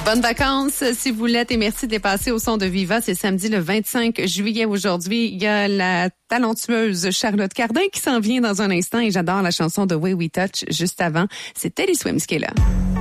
Bonnes vacances si vous l'êtes et merci de les passer au son de Viva. C'est samedi le 25 juillet aujourd'hui. Il y a la talentueuse Charlotte Cardin qui s'en vient dans un instant et j'adore la chanson de Way We Touch juste avant. C'est Teddy Swims qui est là.